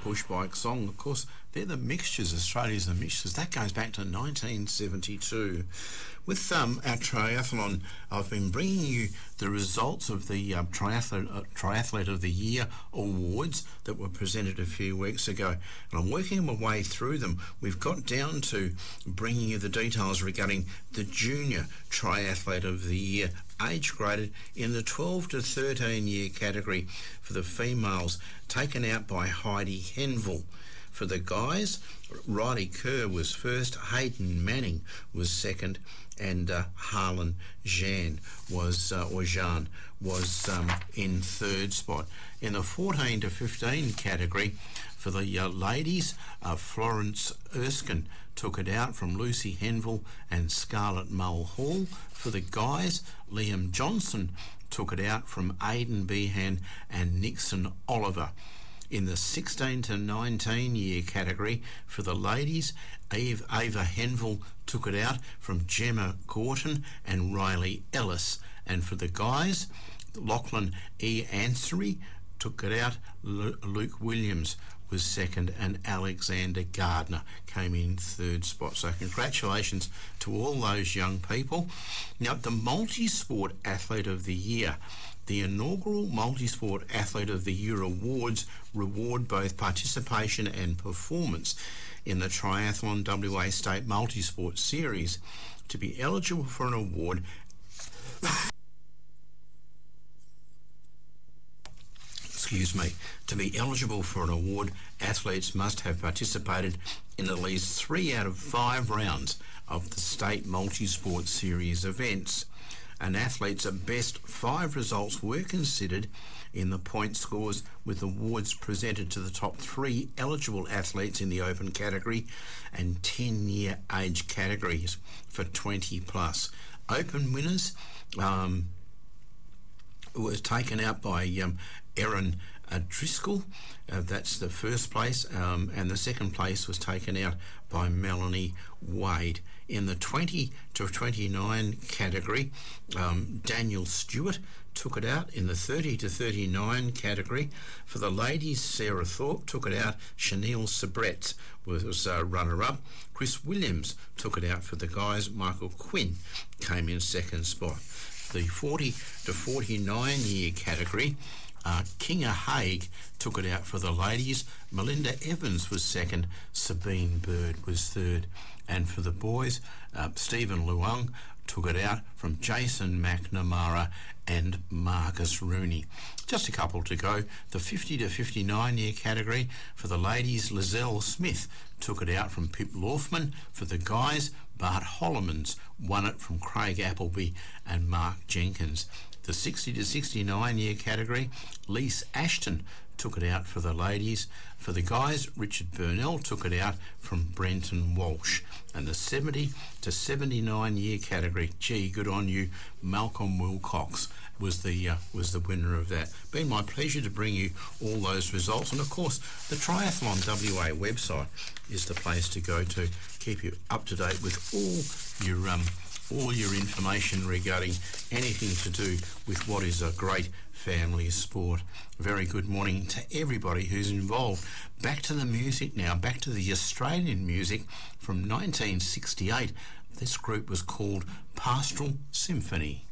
push bike song. Of course, they're the Mixtures, Australia's the Mixtures. That goes back to 1972. With our triathlon, I've been bringing you the results of the Triathlete of the Year awards that were presented a few weeks ago. And I'm working my way through them. We've got down to bringing you the details regarding the Junior Triathlete of the Year, age graded in the 12 to 13 year category for the females, taken out by Heidi Henville. For the guys, Riley Kerr was first, Hayden Manning was second, and Harlan Jean was in third spot. In the 14 to 15 category, for the ladies, Florence Erskine took it out from Lucy Henville and Scarlett Mulhall. For the guys, Liam Johnson took it out from Aidan Behan and Nixon Oliver. In the 16 to 19 year category, for the ladies, Ava Henville took it out from Gemma Gorton and Riley Ellis. And for the guys, Lachlan E. Ansary took it out, Luke Williams was second, and Alexander Gardner came in third spot. So congratulations to all those young people. Now, the Multisport Athlete of the Year. The inaugural Multisport Athlete of the Year awards reward both participation and performance in the Triathlon WA State Multisport Series. To be eligible for an award, to be eligible for an award, athletes must have participated in at least 3 out of 5 rounds of the State Multisport Series events. An athlete's best 5 results were considered in the point scores, with awards presented to the top 3 eligible athletes in the open category and 10-year age categories for 20 plus. Open winners was taken out by Erin Driscoll. That's the first place, and the second place was taken out by Melanie Wade. In the 20 to 29 category, Daniel Stewart took it out. In the 30 to 39 category, for the ladies, Sarah Thorpe took it out. Chanel Sabretz was runner-up. Chris Williams took it out. For the guys, Michael Quinn came in second spot. The 40 to 49 year category, Kinga Haig took it out. For the ladies, Melinda Evans was second, Sabine Bird was third. And for the boys, Stephen Luang took it out from Jason McNamara and Marcus Rooney. Just a couple to go. The 50 to 59 year category, for the ladies, Lizelle Smith took it out from Pip Laufman. For the guys, Bart Hollemans won it from Craig Appleby and Mark Jenkins. The 60 to 69 year category, Lise Ashton took it out for the ladies. For the guys, Richard Burnell took it out from Brenton Walsh. And the 70 to 79 year category, gee, good on you, Malcolm Wilcox was the winner of that. Been my pleasure to bring you all those results. And of course, the Triathlon WA website is the place to go to keep you up to date with all your information regarding anything to do with what is a great family sport. Very good morning to everybody who's involved. Back to the music now, back to the Australian music from 1968. This group was called Pastoral Symphony.